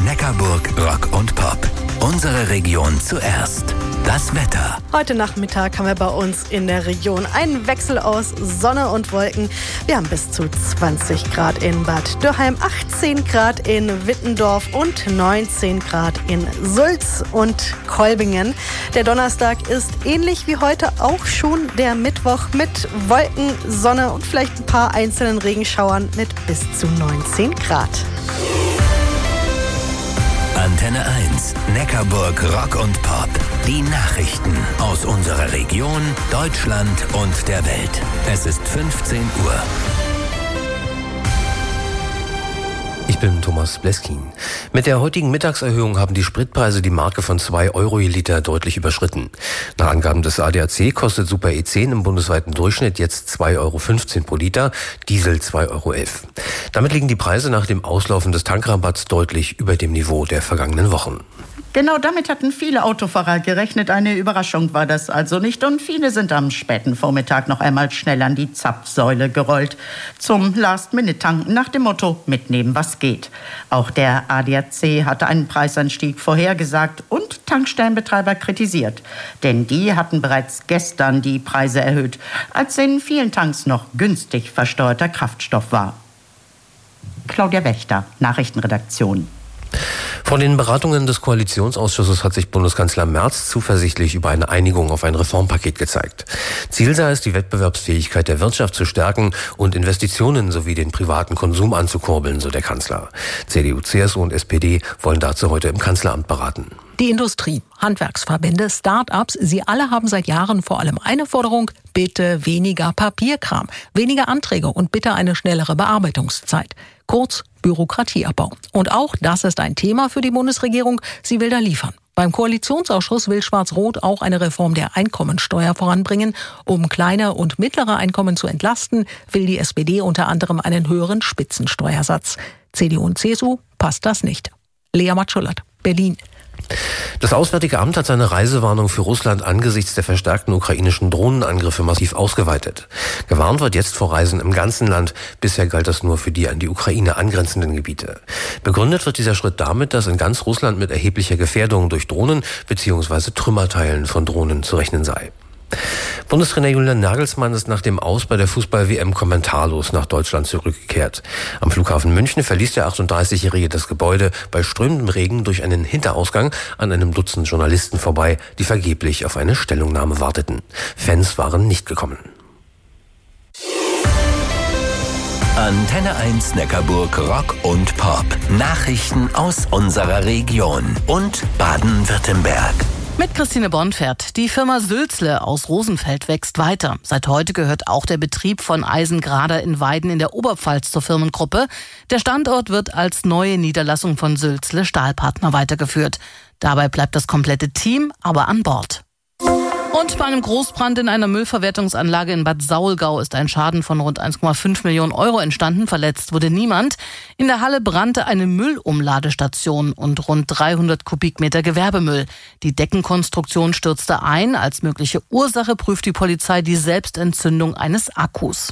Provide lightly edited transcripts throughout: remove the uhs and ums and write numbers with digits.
Neckarburg Rock und Pop. Unsere Region zuerst. Das Wetter. Heute Nachmittag haben wir bei uns in der Region einen Wechsel aus Sonne und Wolken. Wir haben bis zu 20 Grad in Bad Dürrheim, 18 Grad in Wittendorf und 19 Grad in Sulz und Kolbingen. Der Donnerstag ist ähnlich wie heute auch schon der Mittwoch mit Wolken, Sonne und vielleicht ein paar einzelnen Regenschauern mit bis zu 19 Grad. Antenne 1, Neckarburg Rock und Pop. Die Nachrichten aus unserer Region, Deutschland und der Welt. Es ist 15 Uhr. Ich bin Thomas Bleskin. Mit der heutigen Mittagserhöhung haben die Spritpreise die Marke von 2 Euro je Liter deutlich überschritten. Nach Angaben des ADAC kostet Super E10 im bundesweiten Durchschnitt jetzt 2,15 Euro pro Liter, Diesel 2,11 Euro. Damit liegen die Preise nach dem Auslaufen des Tankrabatts deutlich über dem Niveau der vergangenen Wochen. Genau damit hatten viele Autofahrer gerechnet. Eine Überraschung war das also nicht. Und viele sind am späten Vormittag noch einmal schnell an die Zapfsäule gerollt. Zum Last-Minute-Tanken nach dem Motto, mitnehmen, was geht. Auch der ADAC hatte einen Preisanstieg vorhergesagt und Tankstellenbetreiber kritisiert. Denn die hatten bereits gestern die Preise erhöht, als in vielen Tanks noch günstig versteuerter Kraftstoff war. Claudia Wächter, Nachrichtenredaktion. Von den Beratungen des Koalitionsausschusses hat sich Bundeskanzler Merz zuversichtlich über eine Einigung auf ein Reformpaket gezeigt. Ziel sei es, die Wettbewerbsfähigkeit der Wirtschaft zu stärken und Investitionen sowie den privaten Konsum anzukurbeln, so der Kanzler. CDU, CSU und SPD wollen dazu heute im Kanzleramt beraten. Die Industrie, Handwerksverbände, Start-ups, sie alle haben seit Jahren vor allem eine Forderung: bitte weniger Papierkram, weniger Anträge und bitte eine schnellere Bearbeitungszeit. Kurz Bürokratieabbau. Und auch das ist ein Thema für die Bundesregierung. Sie will da liefern. Beim Koalitionsausschuss will Schwarz-Rot auch eine Reform der Einkommensteuer voranbringen. Um kleine und mittlere Einkommen zu entlasten, will die SPD unter anderem einen höheren Spitzensteuersatz. CDU und CSU passt das nicht. Lea Matschullert, Berlin. Das Auswärtige Amt hat seine Reisewarnung für Russland angesichts der verstärkten ukrainischen Drohnenangriffe massiv ausgeweitet. Gewarnt wird jetzt vor Reisen im ganzen Land. Bisher galt das nur für die an die Ukraine angrenzenden Gebiete. Begründet wird dieser Schritt damit, dass in ganz Russland mit erheblicher Gefährdung durch Drohnen bzw. Trümmerteilen von Drohnen zu rechnen sei. Bundestrainer Julian Nagelsmann ist nach dem Aus bei der Fußball-WM kommentarlos nach Deutschland zurückgekehrt. Am Flughafen München verließ der 38-Jährige das Gebäude bei strömendem Regen durch einen Hinterausgang an einem Dutzend Journalisten vorbei, die vergeblich auf eine Stellungnahme warteten. Fans waren nicht gekommen. Antenne 1 Neckarburg Rock und Pop. Nachrichten aus unserer Region und Baden-Württemberg. Mit Christine Bonfert. Die Firma Sülzle aus Rosenfeld wächst weiter. Seit heute gehört auch der Betrieb von Eisengrader in Weiden in der Oberpfalz zur Firmengruppe. Der Standort wird als neue Niederlassung von Sülzle Stahlpartner weitergeführt. Dabei bleibt das komplette Team aber an Bord. Und bei einem Großbrand in einer Müllverwertungsanlage in Bad Saulgau ist ein Schaden von rund 1,5 Millionen Euro entstanden. Verletzt wurde niemand. In der Halle brannte eine Müllumladestation und rund 300 Kubikmeter Gewerbemüll. Die Deckenkonstruktion stürzte ein. Als mögliche Ursache prüft die Polizei die Selbstentzündung eines Akkus.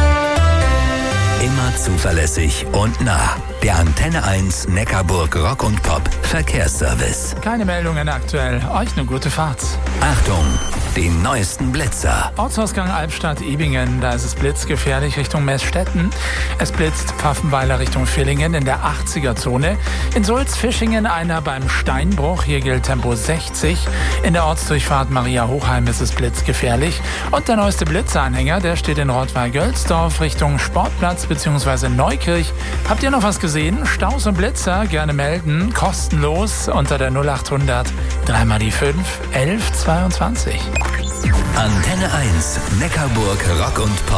Immer zuverlässig und nah. Der Antenne 1 Neckarburg Rock und Pop Verkehrsservice. Keine Meldungen aktuell. Euch eine gute Fahrt. Achtung, die neuesten Blitzer. Ortsausgang Albstadt-Ebingen, da ist es blitzgefährlich Richtung Meßstetten. Es blitzt Pfaffenweiler Richtung Villingen in der 80er-Zone. In Sulz-Fischingen einer beim Steinbruch, hier gilt Tempo 60. In der Ortsdurchfahrt Maria-Hochheim ist es blitzgefährlich. Und der neueste Blitzeranhänger, der steht in Rottweil-Gölzdorf Richtung Sportplatz bzw. Neukirch. Habt ihr noch was gesehen? Staus und Blitzer gerne melden, kostenlos unter der 0800 3 die 5 11 22. Antenne 1 Neckarburg Rock und Pop.